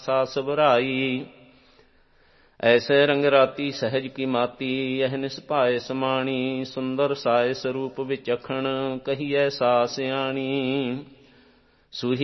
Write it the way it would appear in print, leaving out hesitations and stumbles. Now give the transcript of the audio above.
ਸਾਸ ਬੁਰਾਈ। ਐਸੇ ਰੰਗ ਰਾਤੀ ਸਹਿਜ ਕੀ ਮਾਤੀ, ਇਹ ਨਿਸਭਾਏ ਸਮਾਣੀ। ਸੁੰਦਰ ਸਾਇ ਸਰੂਪ ਵਿਚਖਣ, ਕਹੀਐ ਸਾ ਸਿਆਣੀ। ਸੂਹੀ